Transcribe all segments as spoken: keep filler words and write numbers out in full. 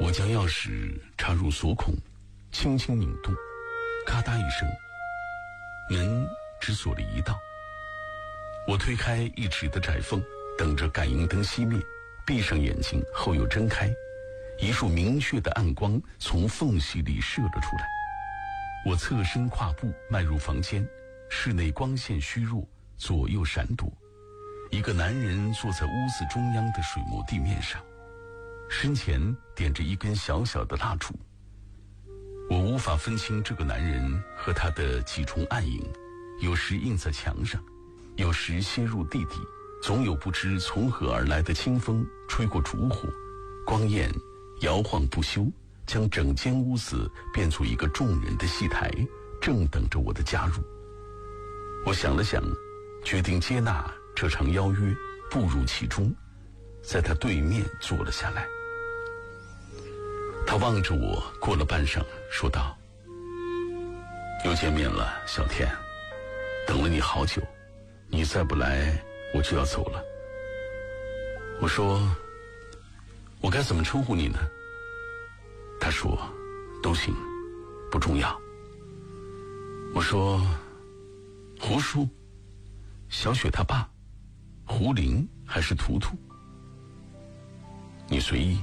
我将钥匙插入锁孔，轻轻拧动，咔嗒一声，门只锁了一道。我推开一尺的窄缝，等着感应灯熄灭，闭上眼睛后又睁开，一束明确的暗光从缝隙里射了出来。我侧身跨步迈入房间，室内光线虚弱，左右闪躲。一个男人坐在屋子中央的水磨地面上，身前点着一根小小的蜡烛。我无法分清这个男人和他的几重暗影，有时映在墙上，有时楔入地底，总有不知从何而来的清风吹过烛火，光焰摇晃不休，将整间屋子变作一个众人的戏台，正等着我的加入。我想了想，决定接纳这场邀约，步入其中，在他对面坐了下来。他望着我，过了半晌，说道：“又见面了，小天，等了你好久，你再不来，我就要走了。”我说：“我该怎么称呼你呢？”他说：“都行，不重要。”我说：“胡叔、小雪他爸、胡林还是图图？”你随意。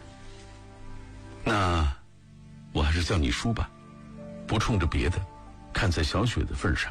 那我还是叫你叔吧，不冲着别的，看在小雪的份上。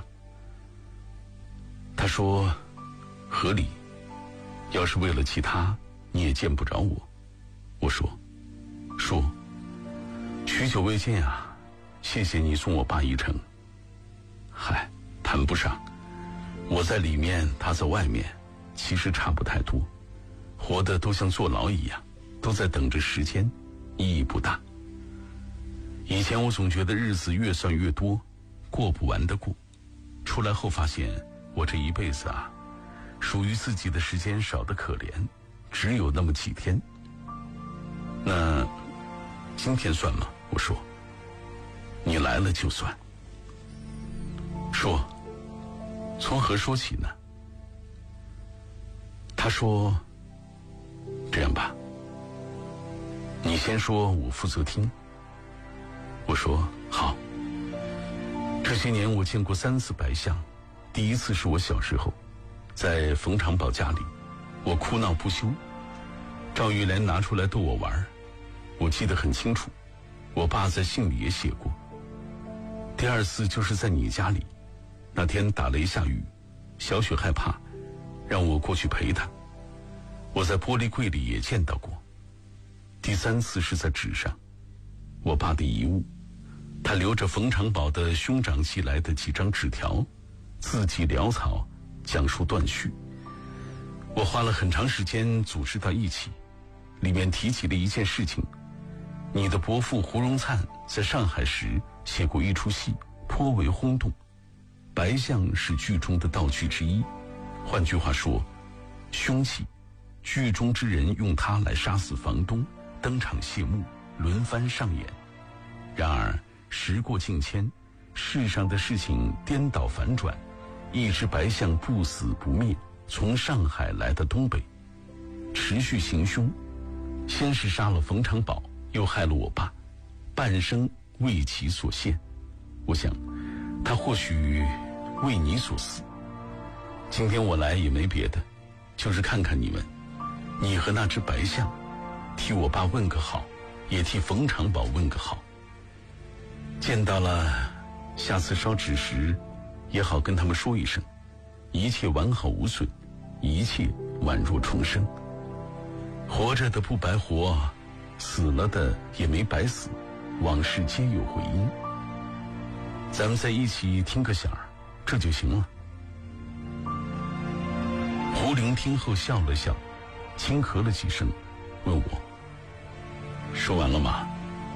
他说：“合理，要是为了其他，你也见不着我。”我说：“叔，许久未见啊，谢谢你送我爸一程。”嗨，谈不上，我在里面，他在外面，其实差不太多，活得都像坐牢一样，都在等着时间，意义不大。以前我总觉得日子越算越多，过不完的过，出来后发现我这一辈子啊，属于自己的时间少得可怜，只有那么几天。那今天算吗？我说。你来了就算。说，从何说起呢？他说：“这样吧，你先说，我负责听。”我说：“好。”这些年我见过三次白象，第一次是我小时候，在冯长宝家里，我哭闹不休，赵玉莲拿出来逗我玩，我记得很清楚，我爸在信里也写过。第二次就是在你家里，那天打了一下雨，小雪害怕，让我过去陪她，我在玻璃柜里也见到过。第三次是在纸上，我爸的遗物，他留着冯长宝的兄长寄来的几张纸条，字迹潦草，讲述断续。我花了很长时间组织到一起，里面提起了一件事情：你的伯父胡荣灿在上海时写过一出戏，颇为轰动，白象是剧中的道具之一，换句话说，凶器，剧中之人用它来杀死房东，登场谢幕，轮番上演。然而时过境迁，世上的事情颠倒反转，一只白象不死不灭，从上海来到东北，持续行凶，先是杀了冯长宝，又害了我爸，半生为其所陷。我想他或许为你所死。今天我来也没别的，就是看看你们，你和那只白象，替我爸问个好，也替冯长宝问个好。见到了，下次烧纸时也好跟他们说一声，一切完好无损，一切宛若重生。活着的不白活，死了的也没白死，往事皆有回音。咱们在一起听个响儿，这就行了。胡林听后笑了笑，轻咳了几声，问我：“说完了吗？”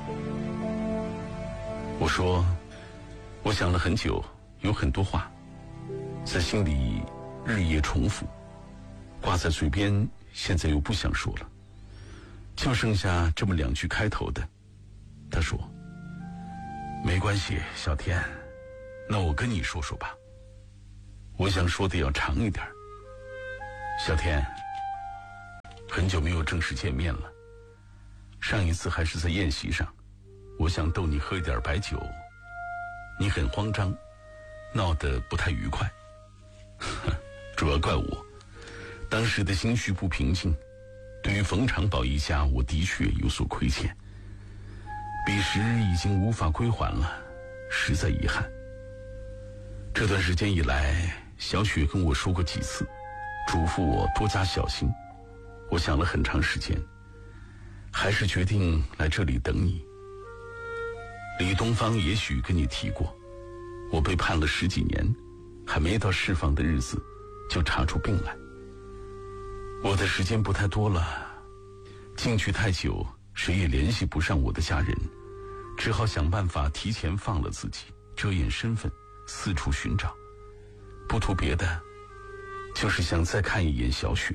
我说：“我想了很久，有很多话在心里日夜重复，挂在嘴边，现在又不想说了，就剩下这么两句开头的。”他说：“没关系，小天，那我跟你说说吧。我想说的要长一点。小天，很久没有正式见面了， 上一次还是在宴席上，我想逗你喝一点白酒，你很慌张，闹得不太愉快。主要怪我当时的心绪不平静，对于冯长宝一家我的确有所亏欠，彼时已经无法归还了，实在遗憾。这段时间以来，小雪跟我说过几次，嘱咐我多加小心。我想了很长时间，还是决定来这里等你。李东方也许跟你提过，我被判了十几年，还没到释放的日子就查出病来。我的时间不太多了，进去太久，谁也联系不上我的家人，只好想办法提前放了自己，遮掩身份，四处寻找。不图别的，就是想再看一眼小雪。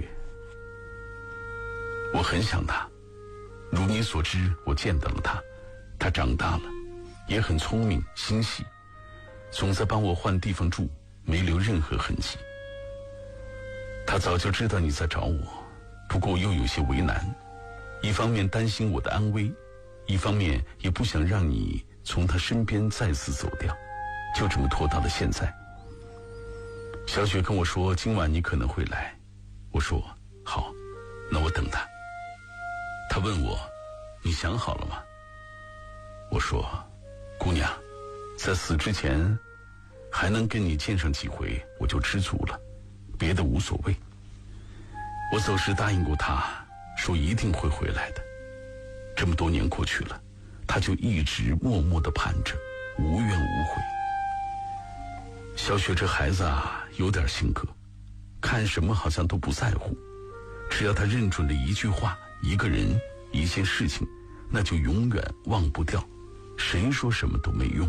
我很想她，如你所知，我见到了她，她长大了，也很聪明心细，总在帮我换地方住，没留任何痕迹。她早就知道你在找我，不过又有些为难，一方面担心我的安危，一方面也不想让你从她身边再次走掉，就这么拖到了现在。小雪跟我说今晚你可能会来，我说好，那我等她。她问我你想好了吗？我说姑娘，在死之前还能跟你见上几回我就知足了，别的无所谓。我走时答应过她，说一定会回来的。这么多年过去了，她就一直默默地盼着，无怨无悔。小雪这孩子啊，有点性格，看什么好像都不在乎，只要她认准了一句话，一个人，一件事情，那就永远忘不掉，谁说什么都没用。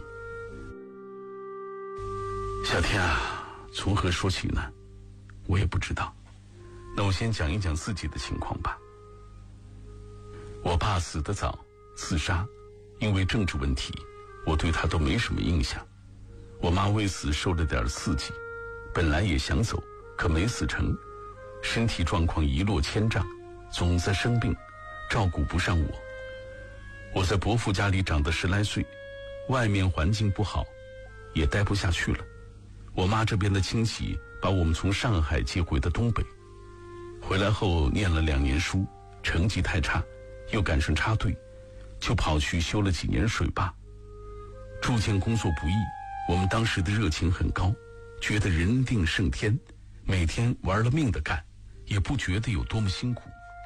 小天啊，从何说起呢？我也不知道。那我先讲一讲自己的情况吧。我爸死得早，自杀，因为政治问题，我对他都没什么印象。我妈为此受了点刺激，本来也想走，可没死成，身体状况一落千丈，总在生病，照顾不上我。我在伯父家里长得十来岁，外面环境不好，也待不下去了。我妈这边的亲戚把我们从上海接回的东北，回来后念了两年书，成绩太差，又赶上插队，就跑去修了几年水坝。铸剑工作不易，我们当时的热情很高，觉得人定胜天，每天玩了命的干，也不觉得有多么辛苦。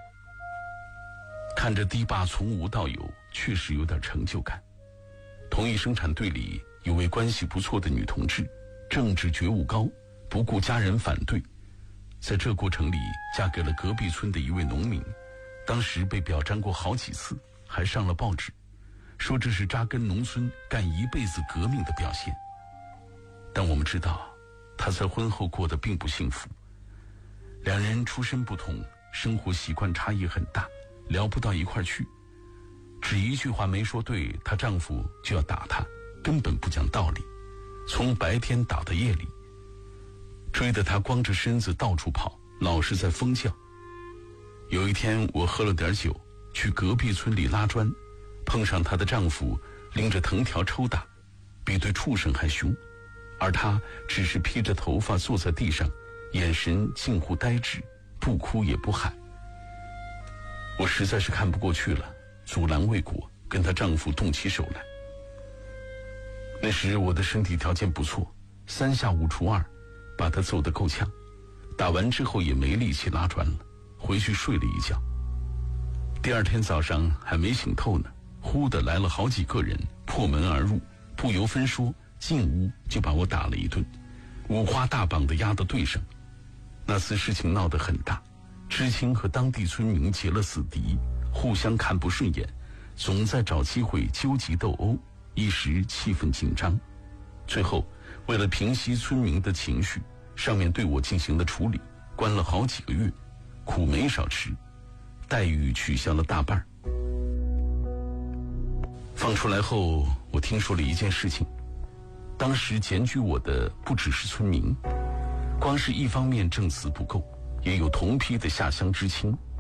看着堤坝从无到有，确实有点成就感。同一生产队里有位关系不错的女同志，政治觉悟高，不顾家人反对，在这过程里嫁给了隔壁村的一位农民，当时被表彰过好几次，还上了报纸，说这是扎根农村干一辈子革命的表现。但我们知道他在婚后过得并不幸福，两人出身不同，生活习惯差异很大，聊不到一块去，只一句话没说对，她丈夫就要打她，根本不讲道理，从白天打到夜里，追得她光着身子到处跑，老是在疯叫。有一天我喝了点酒，去隔壁村里拉砖，碰上她的丈夫拎着藤条抽打，比对畜生还凶，而她只是披着头发坐在地上，眼神近乎呆滞，不哭也不喊。我实在是看不过去了，阻拦未果，跟她丈夫动起手来。那时我的身体条件不错，三下五除二把她揍得够呛，打完之后也没力气拉砖了，回去睡了一觉。第二天早上还没醒透呢，忽地来了好几个人，破门而入，不由分说，进屋就把我打了一顿，五花大绑地压到队上。那次事情闹得很大，知青和当地村民结了死敌，互相看不顺眼，总在找机会纠集斗殴，一时气氛紧张。最后为了平息村民的情绪，上面对我进行了处理，关了好几个月，苦没少吃，待遇取消了大半。放出来后，我听说了一件事情，当时检举我的不只是村民，光是一方面证词不够，也有同批的下乡知青。